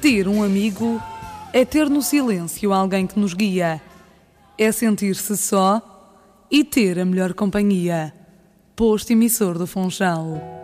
Ter um amigo é ter no silêncio alguém que nos guia. É sentir-se só e ter a melhor companhia. Posto emissor do Funchal.